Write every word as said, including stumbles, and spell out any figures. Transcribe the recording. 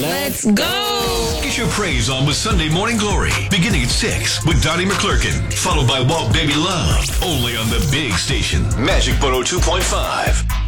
Let's go. Get your praise on with Sunday Morning Glory, beginning at six with Donnie McClurkin, followed by Walt Baby Love, only on the big station, Magic one oh two point five.